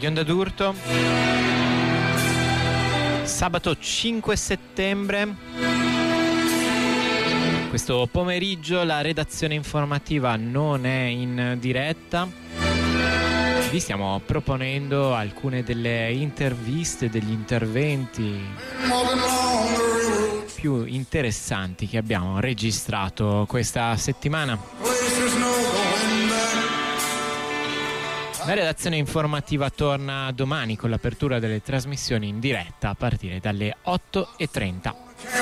Radio Onda d'Urto, sabato 5 settembre. Questo pomeriggio la redazione informativa non è in diretta. Vi stiamo proponendo alcune delle interviste, degli interventi più interessanti che abbiamo registrato questa settimana. La redazione informativa torna domani con l'apertura delle trasmissioni in diretta a partire dalle 8:30.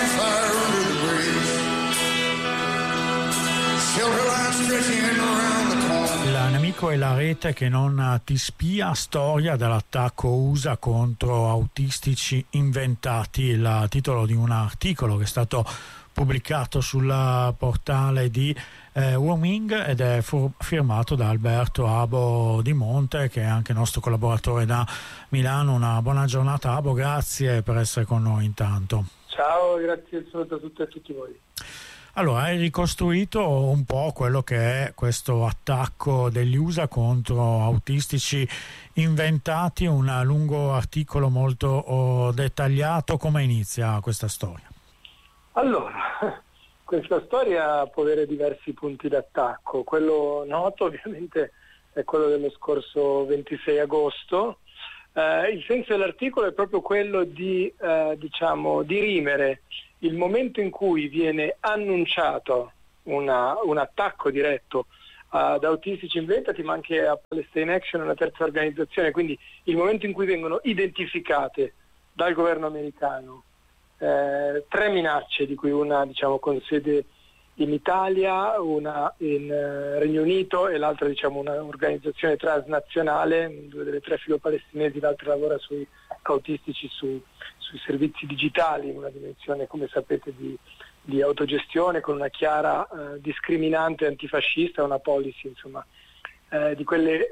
L'nemico è la rete che non ti spia, storia dell'attacco USA contro autistici inventati, il titolo di un articolo che è stato pubblicato sul portale di Warming ed è firmato da Alberto Abo Di Monte, che è anche nostro collaboratore da Milano. Una buona giornata Abo, grazie per essere con noi intanto. Ciao, grazie il saluto a tutte e a tutti voi. Allora, hai ricostruito un po' quello che è questo attacco degli USA contro autistici inventati, un lungo articolo molto dettagliato. Come inizia questa storia? Allora, questa storia può avere diversi punti d'attacco. Quello noto ovviamente è quello dello scorso 26 agosto. Il senso dell'articolo è proprio quello di dirimere il momento in cui viene annunciato un attacco diretto ad autistici inventati, ma anche a Palestine Action, una terza organizzazione, quindi il momento in cui vengono identificate dal governo americano tre minacce, di cui una con sede in Italia, una in Regno Unito e l'altra un'organizzazione transnazionale, due delle tre filo-palestinesi, l'altra lavora sui autistici sui servizi digitali, in una dimensione, come sapete, di autogestione, con una chiara discriminante antifascista, una policy di quelle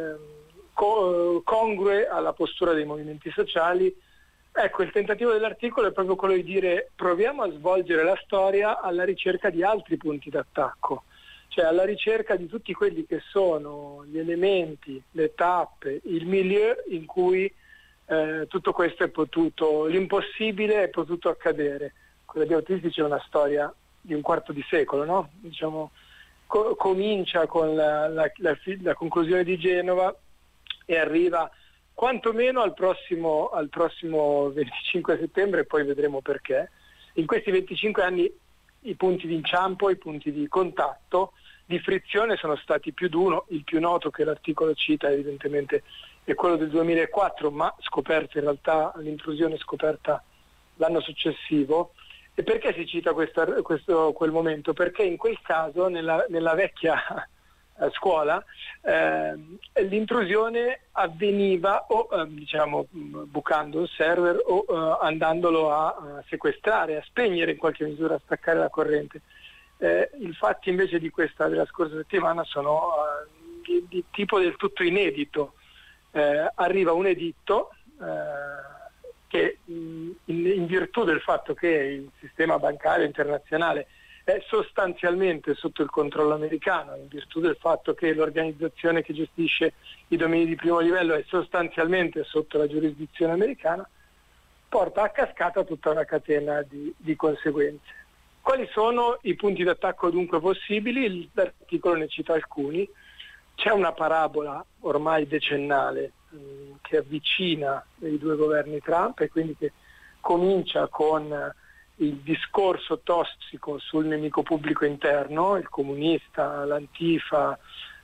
congrue alla postura dei movimenti sociali. Ecco, il tentativo dell'articolo è proprio quello di dire: proviamo a svolgere la storia alla ricerca di altri punti d'attacco, cioè alla ricerca di tutti quelli che sono gli elementi, le tappe, il milieu in cui tutto questo è potuto, l'impossibile è potuto accadere. Quella di autistici è una storia di un quarto di secolo, no? Comincia con la conclusione di Genova e arriva quantomeno al prossimo 25 settembre, e poi vedremo perché. In questi 25 anni i punti di inciampo, i punti di contatto, di frizione sono stati più di uno. Il più noto, che l'articolo cita, evidentemente è quello del 2004, ma scoperta in realtà, l'intrusione scoperta l'anno successivo. E perché si cita quel momento? Perché in quel caso, nella vecchia scuola, l'intrusione avveniva o bucando un server o andandolo a sequestrare, a spegnere, in qualche misura, a staccare la corrente. I fatti invece della scorsa settimana sono di tipo del tutto inedito. Arriva un editto che in virtù del fatto che il sistema bancario internazionale è sostanzialmente sotto il controllo americano, in virtù del fatto che l'organizzazione che gestisce i domini di primo livello è sostanzialmente sotto la giurisdizione americana, porta a cascata tutta una catena di conseguenze. Quali sono i punti d'attacco dunque possibili? L'articolo ne cita alcuni. C'è una parabola ormai decennale che avvicina i due governi Trump, e quindi che comincia con il discorso tossico sul nemico pubblico interno, il comunista, l'antifa,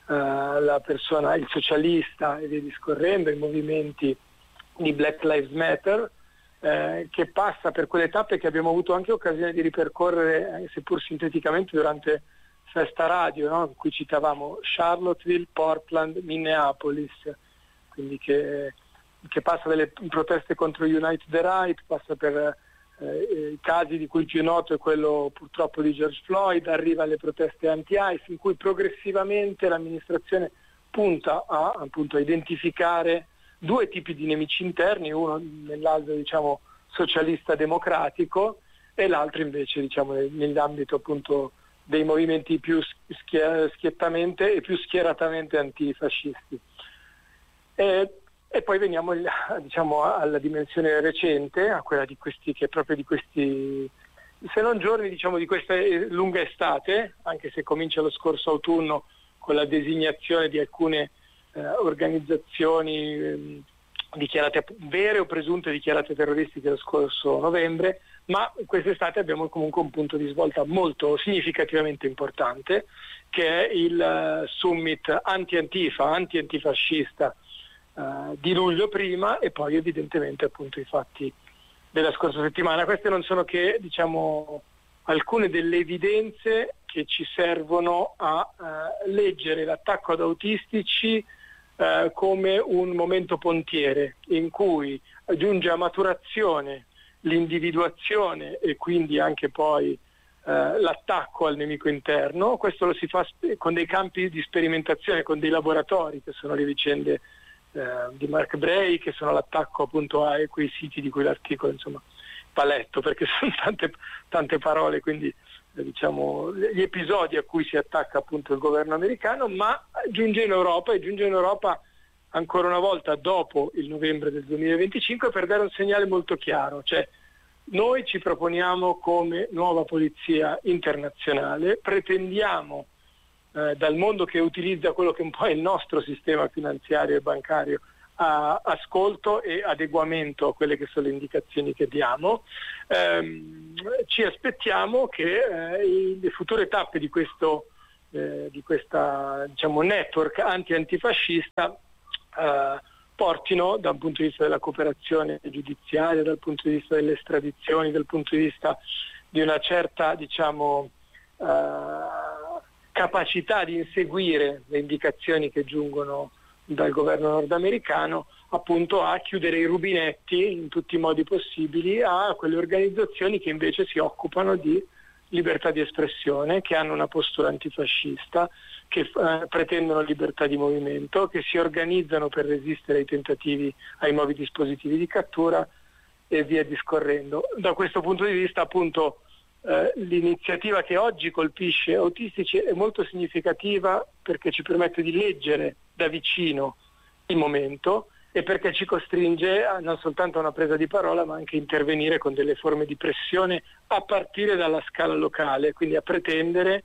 il socialista e via discorrendo, i movimenti di Black Lives Matter, che passa per quelle tappe che abbiamo avuto anche occasione di ripercorrere, seppur sinteticamente, durante Festa Radio, no? In cui citavamo Charlottesville, Portland, Minneapolis, quindi che passa delle proteste contro Unite the Right, passa per i casi di cui il più noto è quello purtroppo di George Floyd, arriva alle proteste anti-ICE, in cui progressivamente l'amministrazione punta a identificare due tipi di nemici interni, uno nell'alveo socialista democratico e l'altro invece nell'ambito appunto dei movimenti più schiettamente e più schieratamente antifascisti. È E poi veniamo diciamo alla dimensione recente, a quella di questi, che è proprio di questi, se non giorni, diciamo, di questa lunga estate, anche se comincia lo scorso autunno con la designazione di alcune organizzazioni dichiarate vere o presunte dichiarate terroristiche lo scorso novembre, ma quest'estate abbiamo comunque un punto di svolta molto significativamente importante, che è il summit antifascista di luglio prima, e poi evidentemente appunto i fatti della scorsa settimana. Queste non sono che, diciamo, alcune delle evidenze che ci servono a leggere l'attacco ad autistici come un momento pontiere in cui giunge a maturazione l'individuazione e quindi anche poi l'attacco al nemico interno. Questo lo si fa con dei campi di sperimentazione, con dei laboratori, che sono le vicende di Mark Bray, che sono l'attacco appunto a quei siti di cui l'articolo, insomma, paletto, perché sono tante parole, quindi diciamo gli episodi a cui si attacca appunto il governo americano, ma giunge in Europa ancora una volta dopo il novembre del 2025 per dare un segnale molto chiaro, cioè noi ci proponiamo come nuova polizia internazionale, pretendiamo dal mondo che utilizza quello che un po' è il nostro sistema finanziario e bancario ascolto e adeguamento a quelle che sono le indicazioni che diamo. Ci aspettiamo che le future tappe di questa diciamo network antifascista portino, dal punto di vista della cooperazione giudiziaria, dal punto di vista delle estradizioni, dal punto di vista di una certa, diciamo, capacità di inseguire le indicazioni che giungono dal governo nordamericano, appunto a chiudere i rubinetti in tutti i modi possibili a quelle organizzazioni che invece si occupano di libertà di espressione, che hanno una postura antifascista, che pretendono libertà di movimento, che si organizzano per resistere ai tentativi, ai nuovi dispositivi di cattura e via discorrendo. Da questo punto di vista, appunto, l'iniziativa che oggi colpisce autistici è molto significativa, perché ci permette di leggere da vicino il momento e perché ci costringe non soltanto a una presa di parola, ma anche a intervenire con delle forme di pressione a partire dalla scala locale, quindi a pretendere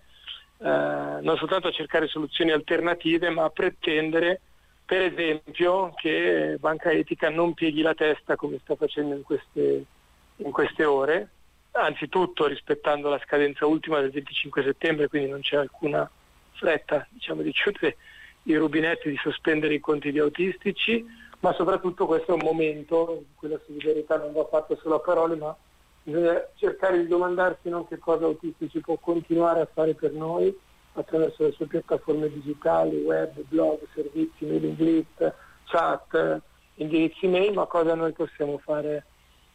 non soltanto a cercare soluzioni alternative, ma a pretendere, per esempio, che Banca Etica non pieghi la testa come sta facendo in queste ore, anzitutto rispettando la scadenza ultima del 25 settembre, quindi non c'è alcuna fretta, diciamo, di chiudere i rubinetti, di sospendere i conti di autistici, ma soprattutto questo è un momento in cui la solidarietà non va fatta solo a parole, ma bisogna cercare di domandarsi non che cosa autistici può continuare a fare per noi attraverso le sue piattaforme digitali, web, blog, servizi, mailing list, chat, indirizzi mail, ma cosa noi possiamo fare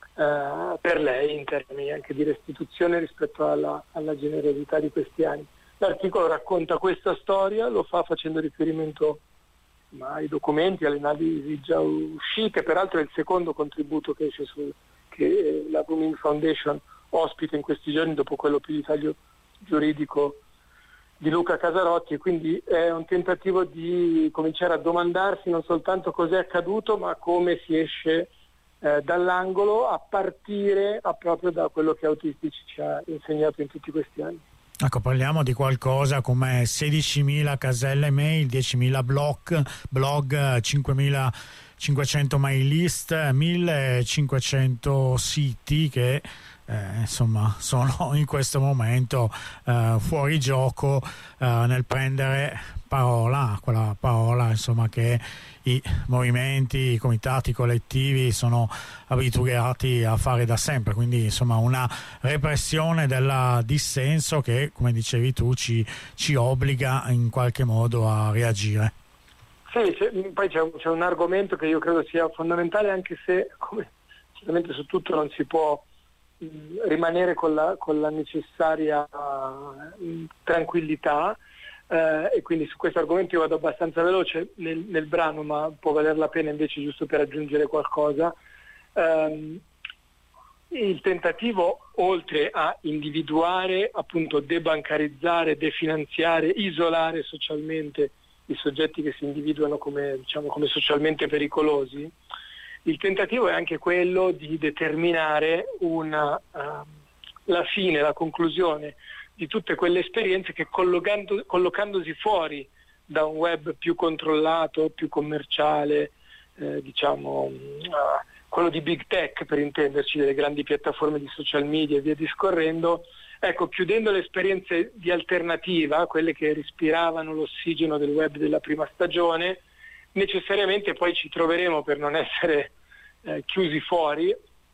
per lei in termini anche di restituzione rispetto alla generosità di questi anni. L'articolo racconta questa storia, lo fa facendo riferimento ai documenti, alle analisi già uscite. Peraltro è il secondo contributo che esce che la Booming Foundation ospita in questi giorni, dopo quello più di taglio giuridico di Luca Casarotti, e quindi è un tentativo di cominciare a domandarsi non soltanto cos'è accaduto, ma come si esce dall'angolo, a partire proprio da quello che Autistici ci ha insegnato in tutti questi anni. Ecco, parliamo di qualcosa come 16.000 caselle mail, 10.000 blog, 5.500 mail list, 1.500 siti che insomma sono in questo momento fuori gioco nel prendere parola, quella parola insomma che i movimenti, i comitati collettivi sono abituati a fare da sempre, quindi insomma una repressione del dissenso che, come dicevi tu, ci obbliga in qualche modo a reagire. Sì, poi c'è un argomento che io credo sia fondamentale, anche se, come certamente su tutto non si può rimanere con la necessaria tranquillità, e quindi su questo argomento io vado abbastanza veloce nel brano, ma può valer la pena invece, giusto per aggiungere qualcosa. Il tentativo, oltre a individuare, appunto debancarizzare, definanziare, isolare socialmente i soggetti che si individuano come, diciamo, come socialmente pericolosi, il tentativo è anche quello di determinare la fine, la conclusione di tutte quelle esperienze che collocandosi fuori da un web più controllato, più commerciale, quello di big tech per intenderci, delle grandi piattaforme di social media e via discorrendo, ecco, chiudendo le esperienze di alternativa, quelle che respiravano l'ossigeno del web della prima stagione, necessariamente poi ci troveremo, per non essere chiusi fuori,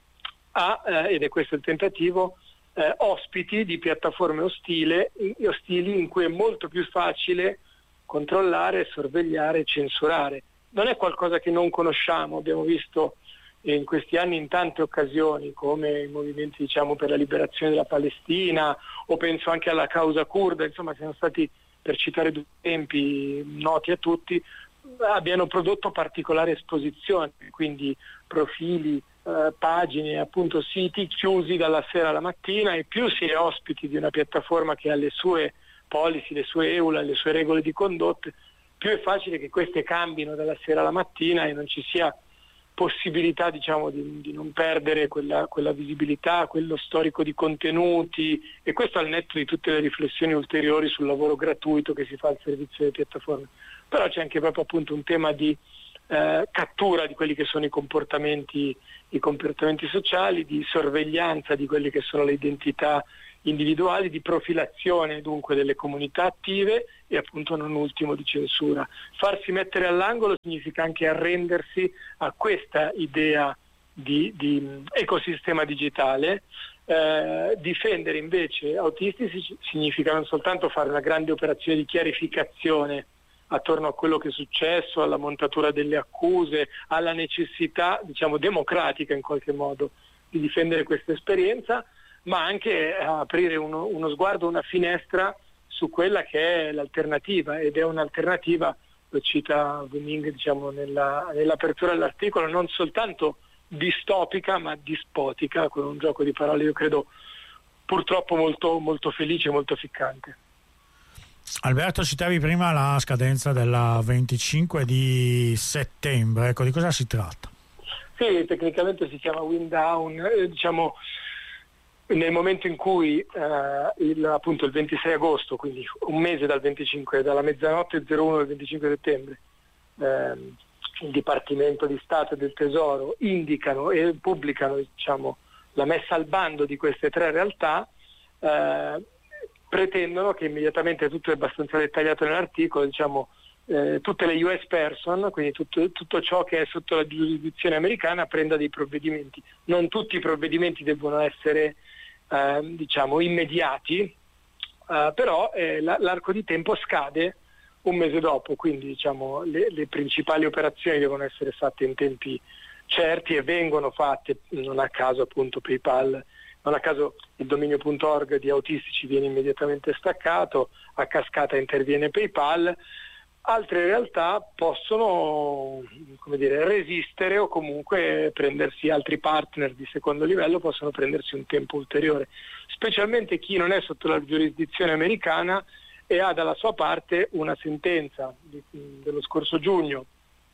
ed è questo il tentativo, ospiti di piattaforme ostili in cui è molto più facile controllare, sorvegliare, censurare. Non è qualcosa che non conosciamo, abbiamo visto in questi anni in tante occasioni, come i movimenti, diciamo, per la liberazione della Palestina, o penso anche alla causa curda, insomma siamo stati, per citare due esempi noti a tutti, abbiano prodotto particolari esposizioni, quindi profili, pagine, appunto siti chiusi dalla sera alla mattina, e più si è ospiti di una piattaforma che ha le sue policy, le sue EULA, le sue regole di condotta, più è facile che queste cambino dalla sera alla mattina e non ci sia possibilità, diciamo, di non perdere quella visibilità, quello storico di contenuti, e questo al netto di tutte le riflessioni ulteriori sul lavoro gratuito che si fa al servizio delle piattaforme. Però c'è anche proprio appunto un tema di cattura di quelli che sono i comportamenti sociali, di sorveglianza di quelle che sono le identità individuali, di profilazione dunque delle comunità attive e appunto non ultimo di censura. Farsi mettere all'angolo significa anche arrendersi a questa idea di ecosistema digitale. Difendere invece autistici significa non soltanto fare una grande operazione di chiarificazione attorno a quello che è successo, alla montatura delle accuse, alla necessità, diciamo, democratica in qualche modo di difendere questa esperienza, ma anche aprire uno sguardo, una finestra su quella che è l'alternativa, ed è un'alternativa, lo cita Wuning, diciamo, nell'apertura dell'articolo, non soltanto distopica ma dispotica, con un gioco di parole io credo purtroppo molto, molto felice, molto ficcante. Alberto, citavi prima la scadenza del 25 di settembre, ecco, di cosa si tratta? Sì, tecnicamente si chiama wind down, diciamo nel momento in cui appunto il 26 agosto, quindi un mese dal 25, dalla mezzanotte 01 del 25 settembre, il Dipartimento di Stato e del Tesoro indicano e pubblicano, diciamo, la messa al bando di queste tre realtà, pretendono che immediatamente, tutto è abbastanza dettagliato nell'articolo, diciamo, tutte le US person, quindi tutto ciò che è sotto la giurisdizione americana, prenda dei provvedimenti. Non tutti i provvedimenti devono essere diciamo immediati, però l'arco di tempo scade un mese dopo, quindi diciamo le principali operazioni devono essere fatte in tempi certi e vengono fatte, non a caso appunto PayPal, non a caso il dominio.org di autistici viene immediatamente staccato, a cascata interviene PayPal. Altre realtà possono, come dire, resistere o comunque prendersi, altri partner di secondo livello possono prendersi un tempo ulteriore, specialmente chi non è sotto la giurisdizione americana e ha dalla sua parte una sentenza dello scorso giugno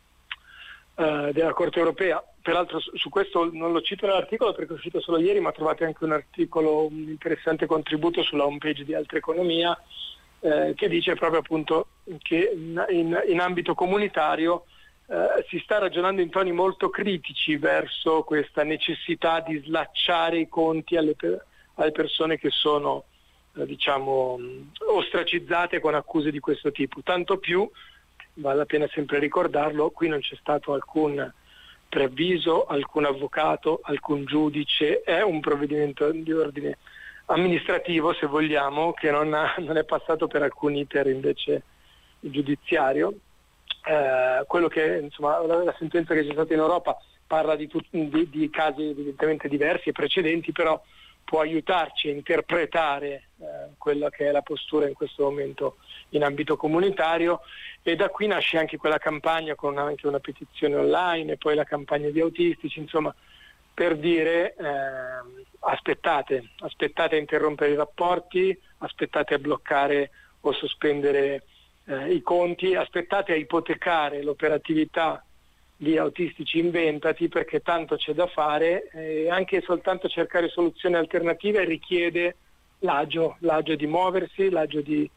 della Corte Europea. Peraltro su questo non lo cito nell'articolo perché è uscito solo ieri, ma trovate anche un articolo, un interessante contributo sulla homepage di Altra Economia, che dice proprio appunto che in ambito comunitario si sta ragionando in toni molto critici verso questa necessità di slacciare i conti alle persone che sono diciamo ostracizzate con accuse di questo tipo. Tanto più, vale la pena sempre ricordarlo, qui non c'è stato alcun preavviso, alcun avvocato, alcun giudice, è un provvedimento di ordine amministrativo, se vogliamo, che non è passato per alcun iter invece giudiziario. Quello che, insomma, la sentenza che c'è stata in Europa parla di casi evidentemente diversi e precedenti, però può aiutarci a interpretare quella che è la postura in questo momento in ambito comunitario, e da qui nasce anche quella campagna con anche una petizione online e poi la campagna di autistici, insomma, per dire aspettate a interrompere i rapporti, aspettate a bloccare o sospendere i conti, aspettate a ipotecare l'operatività di Autistici Inventati, perché tanto c'è da fare, e anche soltanto cercare soluzioni alternative richiede l'agio di muoversi, l'agio di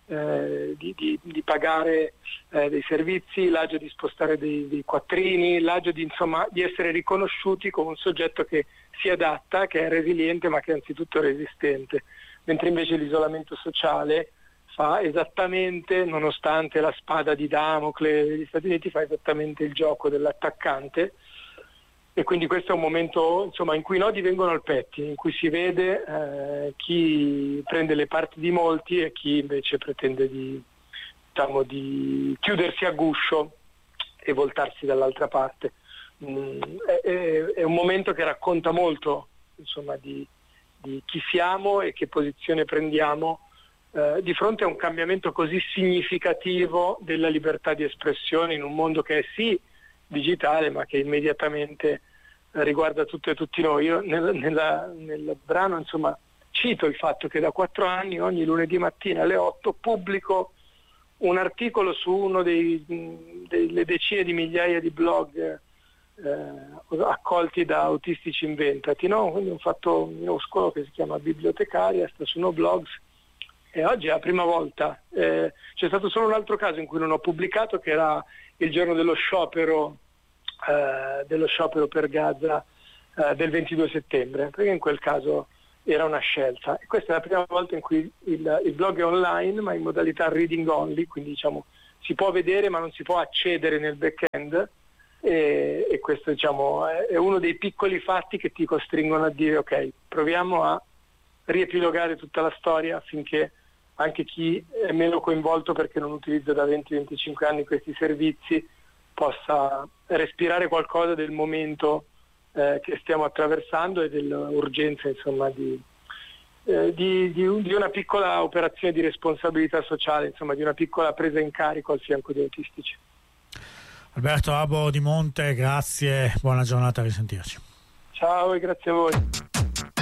pagare dei servizi, l'agio di spostare dei quattrini, l'agio di essere riconosciuti come un soggetto che si adatta, che è resiliente, ma che è anzitutto resistente, mentre invece l'isolamento sociale fa esattamente, nonostante la spada di Damocle degli Stati Uniti, fa esattamente il gioco dell'attaccante, e quindi questo è un momento, insomma, in cui i nodi vengono al pettine, in cui si vede chi prende le parti di molti e chi invece pretende di chiudersi a guscio e voltarsi dall'altra parte. È un momento che racconta molto, insomma, di chi siamo e che posizione prendiamo di fronte a un cambiamento così significativo della libertà di espressione in un mondo che è sì digitale, ma che immediatamente riguarda tutto e tutti noi. Io nel brano, insomma, cito il fatto che da 4 anni ogni lunedì mattina alle 8 pubblico un articolo su uno delle decine di migliaia di blog accolti da Autistici Inventati, no? Quindi un fatto minuscolo che si chiama Bibliotecaria, sta su NoBlogs, e oggi è la prima volta. C'è stato solo un altro caso in cui non ho pubblicato, che era il giorno dello sciopero per Gaza del 22 settembre, perché in quel caso era una scelta, e questa è la prima volta in cui il blog è online, ma in modalità reading only, quindi diciamo si può vedere ma non si può accedere nel back-end, e questo, diciamo, è uno dei piccoli fatti che ti costringono a dire ok, proviamo a riepilogare tutta la storia affinché anche chi è meno coinvolto perché non utilizza da 20-25 anni questi servizi possa respirare qualcosa del momento che stiamo attraversando e dell'urgenza, insomma, di una piccola operazione di responsabilità sociale, insomma, di una piccola presa in carico al fianco degli autistici. Alberto Abo di Monte, grazie, buona giornata, a risentirci. Ciao e grazie a voi.